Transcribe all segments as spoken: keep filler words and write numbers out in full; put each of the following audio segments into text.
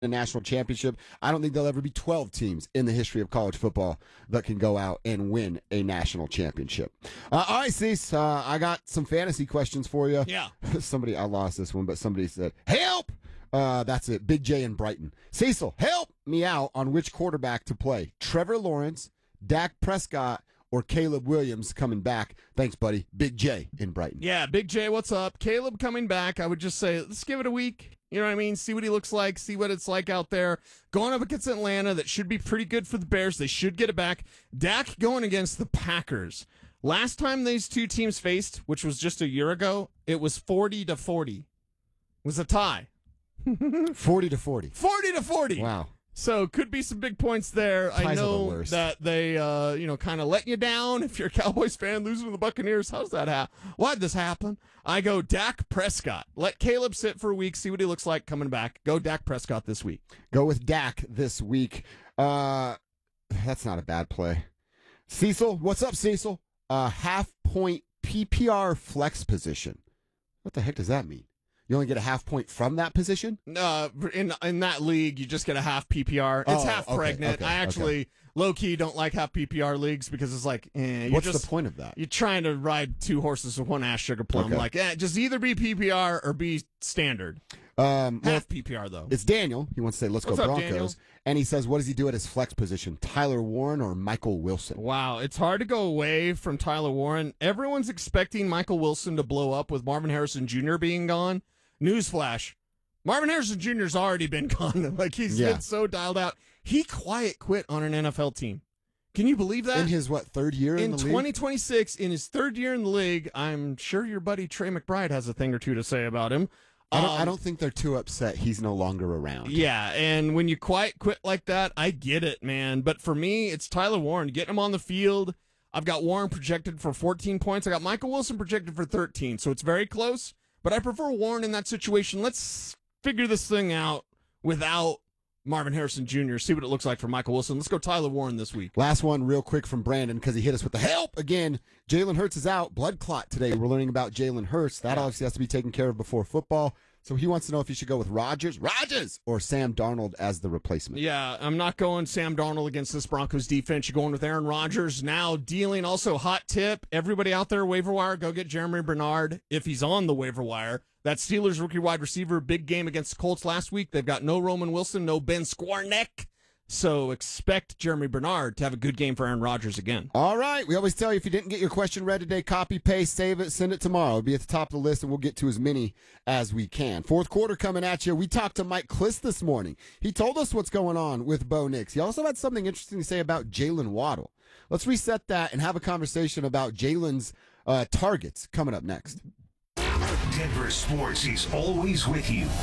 a national championship. I don't think there'll ever be twelve teams in the history of college football that can go out and win a national championship. Uh, all right, Cease, uh, I got some fantasy questions for you. Yeah. Somebody, I lost this one, but somebody said, help! Uh, that's it. Big J in Brighton. Cecil, help me out on which quarterback to play. Trevor Lawrence, Dak Prescott, or Caleb Williams coming back. Thanks, buddy. Big J in Brighton. Yeah, Big J, what's up? Caleb coming back. I would just say, let's give it a week. You know what I mean? See what he looks like. See what it's like out there. Going up against Atlanta, that should be pretty good for the Bears. They should get it back. Dak going against the Packers. Last time these two teams faced, which was just a year ago, it was forty to forty. It was a tie. forty to forty. forty to forty. Wow. So could be some big points there. Ties I are the know worst. that they, uh, you know, kind of let you down if you're a Cowboys fan, losing to the Buccaneers. How's that happen? Why'd this happen? I go Dak Prescott. Let Caleb sit for a week, see what he looks like coming back. Go Dak Prescott this week. Go with Dak this week. Uh, that's not a bad play. Cecil, what's up, Cecil? Uh, half point P P R flex position. What the heck does that mean? You only get a half point from that position? Uh, in in that league, you just get a half P P R. It's Oh, half okay, pregnant. okay, I actually, low key, don't like half P P R leagues because it's like, eh, you're What's just, the point of that? You're trying to ride two horses with one ass sugar plum. Okay. Like, eh, just either be P P R or be standard. Um, well, Half P P R, though. it's Daniel. He wants to say, let's What's go up, Broncos. Daniel? And he says, what does he do at his flex position? Tyler Warren or Michael Wilson? Wow, it's hard to go away from Tyler Warren. Everyone's expecting Michael Wilson to blow up with Marvin Harrison Junior being gone. Newsflash. Marvin Harrison Junior's already been gone. Like, he's Yeah. been so dialed out. He quiet quit on an N F L team. Can you believe that? In his, what, third year in, in the league? twenty twenty-six, in his third year in the league, I'm sure your buddy Trey McBride has a thing or two to say about him. I don't, Um, I don't think they're too upset he's no longer around. Yeah, and when you quiet quit like that, I get it, man. But for me, it's Tyler Warren. Getting him on the field. I've got Warren projected for fourteen points. I got Michael Wilson projected for thirteen, so it's very close. But I prefer Warren in that situation. Let's figure this thing out without Marvin Harrison Junior See what it looks like for Michael Wilson. Let's go Tyler Warren this week. Last one real quick from Brandon because he hit us with the help again. Jalen Hurts is out. Blood clot today. We're learning about Jalen Hurts. That obviously has to be taken care of before football. So he wants to know if he should go with Rodgers, Rodgers, or Sam Darnold as the replacement. Yeah, I'm not going Sam Darnold against this Broncos defense. You're going with Aaron Rodgers. Now dealing also hot tip. Everybody out there, waiver wire, go get Jeremy Bernard if he's on the waiver wire. That Steelers rookie wide receiver, big game against the Colts last week. They've got no Roman Wilson, no Ben Skwarnek. So expect Jeremy Bernard to have a good game for Aaron Rodgers again. All right. We always tell you if you didn't get your question read today, copy, paste, save it, send it tomorrow. It'll be at the top of the list, and we'll get to as many as we can. Fourth quarter coming at you. We talked to Mike Kliss this morning. He told us what's going on with Bo Nix. He also had something interesting to say about Jalen Waddle. Let's reset that and have a conversation about Jalen's uh, targets coming up next. Denver Sports is always with you.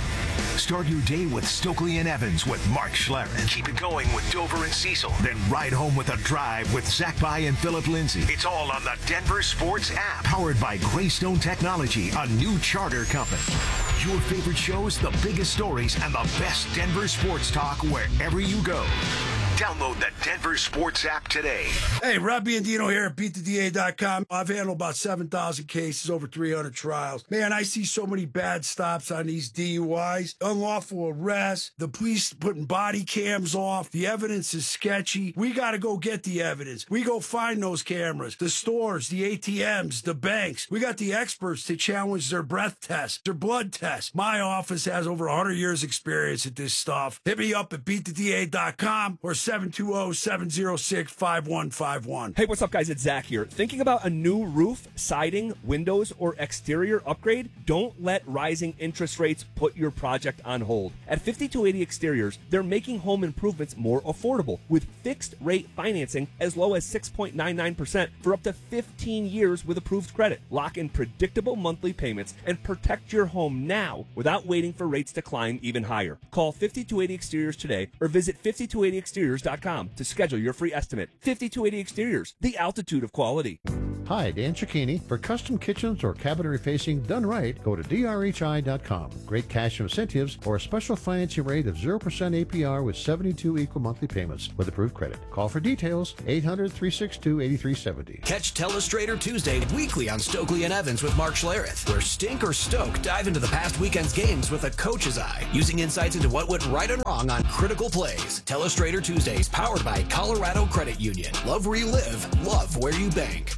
Start your day with Stokely and Evans with Mark Schlereth. Keep it going with Dover and Cecil. Then ride home with a drive with Zach By and Philip Lindsay. It's all on the Denver Sports app. Powered by Greystone Technology, a new charter company. Your favorite shows, the biggest stories, and the best Denver sports talk wherever you go. Download the Denver Sports app today. Hey, Rob Biandino here at beat the D A dot com. I've handled about seven thousand cases, over three hundred trials. Man, I see so many bad stops on these D U Is. Unlawful arrests, the police putting body cams off. The evidence is sketchy. We got to go get the evidence. We go find those cameras, the stores, the A T Ms, the banks. We got the experts to challenge their breath tests, their blood tests. My office has over one hundred years experience at this stuff. Hit me up at beat the D A dot com or seven two zero, seven zero six, five one five one. Hey, what's up, guys? It's Zach here. Thinking about a new roof, siding, windows, or exterior upgrade? Don't let rising interest rates put your project on hold. At fifty-two eighty Exteriors, they're making home improvements more affordable with fixed rate financing as low as six point nine nine percent for up to fifteen years with approved credit. Lock in predictable monthly payments and protect your home now without waiting for rates to climb even higher. Call fifty-two eighty Exteriors today or visit fifty-two eighty exteriors dot com to schedule your free estimate. fifty-two eighty Exteriors, the altitude of quality. Hi, Dan Cicchini. For custom kitchens or cabinetry facing done right, go to D R H I dot com. Great cash incentives or a special financing rate of zero percent A P R with seventy-two equal monthly payments with approved credit. Call for details, eight hundred, three six two, eight three seven zero. Catch Telestrator Tuesday weekly on Stokely and Evans with Mark Schlereth, where Stink or Stoke dive into the past weekend's games with a coach's eye, using insights into what went right and wrong on critical plays. Telestrator Tuesdays, powered by Colorado Credit Union. Love where you live, love where you bank.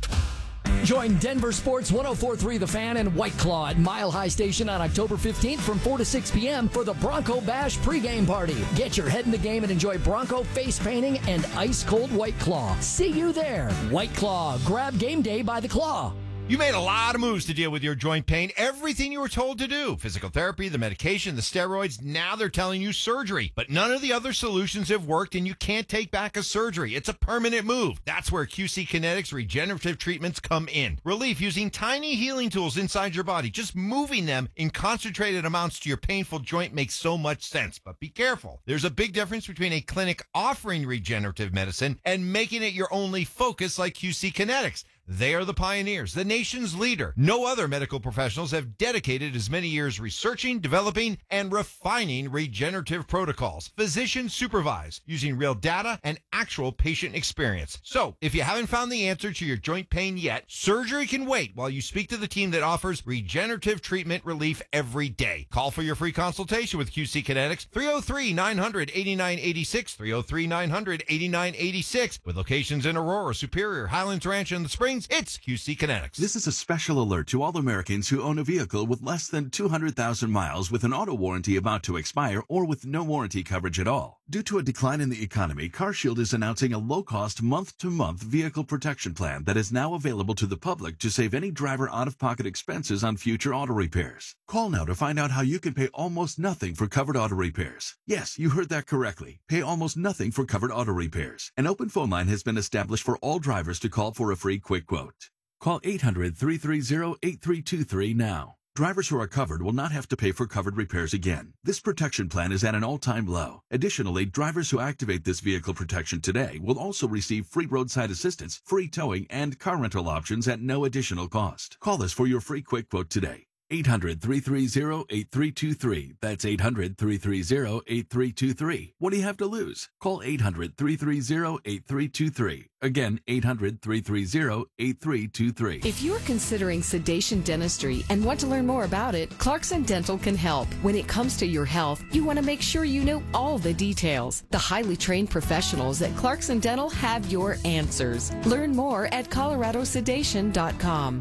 Join Denver Sports one oh four point three The Fan and White Claw at Mile High Station on October fifteenth from four to six p.m. for the Bronco Bash pregame party. Get your head in the game and enjoy Bronco face painting and ice-cold White Claw. See you there. White Claw. Grab game day by the claw. You made a lot of moves to deal with your joint pain. Everything you were told to do. Physical therapy, the medication, the steroids. Now they're telling you surgery. But none of the other solutions have worked, and you can't take back a surgery. It's a permanent move. That's where Q C Kinetics regenerative treatments come in. Relief using tiny healing tools inside your body. Just moving them in concentrated amounts to your painful joint makes so much sense. But be careful. There's a big difference between a clinic offering regenerative medicine and making it your only focus like Q C Kinetics. They are the pioneers, the nation's leader. No other medical professionals have dedicated as many years researching, developing, and refining regenerative protocols. Physician supervised, using real data and actual patient experience. So, if you haven't found the answer to your joint pain yet, surgery can wait while you speak to the team that offers regenerative treatment relief every day. Call for your free consultation with Q C Kinetics, three oh three, nine hundred, eighty-nine eighty-six, three oh three, nine hundred, eighty-nine eighty-six, with locations in Aurora, Superior, Highlands Ranch, and the Springs. It's Q C Kinetics. This is a special alert to all Americans who own a vehicle with less than two hundred thousand miles with an auto warranty about to expire or with no warranty coverage at all. Due to a decline in the economy, CarShield is announcing a low-cost month-to-month vehicle protection plan that is now available to the public to save any driver out-of-pocket expenses on future auto repairs. Call now to find out how you can pay almost nothing for covered auto repairs. Yes, you heard that correctly. Pay almost nothing for covered auto repairs. An open phone line has been established for all drivers to call for a free quick quote. Call eight hundred, three three zero, eight three two three now. Drivers who are covered will not have to pay for covered repairs again. This protection plan is at an all-time low. Additionally, drivers who activate this vehicle protection today will also receive free roadside assistance, free towing, and car rental options at no additional cost. Call us for your free quick quote today. eight hundred, three three zero, eight three two three. That's eight hundred, three three zero, eight three two three. What do you have to lose? Call eight hundred, three three zero, eight three two three. Again, eight hundred, three three zero, eight three two three. If you're considering sedation dentistry and want to learn more about it, Clarkson Dental can help. When it comes to your health, you want to make sure you know all the details. The highly trained professionals at Clarkson Dental have your answers. Learn more at colorado sedation dot com.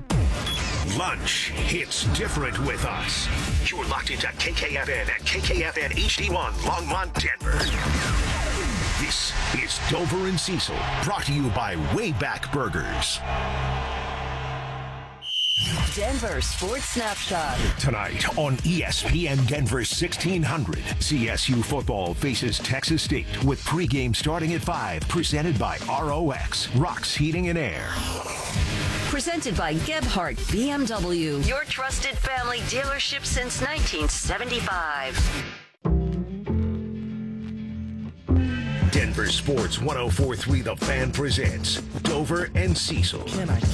Lunch hits different with us. You're locked into K K F N at K K F N H D one, Longmont, Denver. This is Dover and Cecil, brought to you by Wayback Burgers. Denver Sports Snapshot. Tonight on E S P N Denver sixteen hundred, C S U football faces Texas State with pregame starting at five, presented by R O X, Rocks Heating and Air. Presented by Gebhardt B M W, your trusted family dealership since nineteen seventy-five. Denver Sports one oh four point three The Fan presents Dover and Cecil. Can I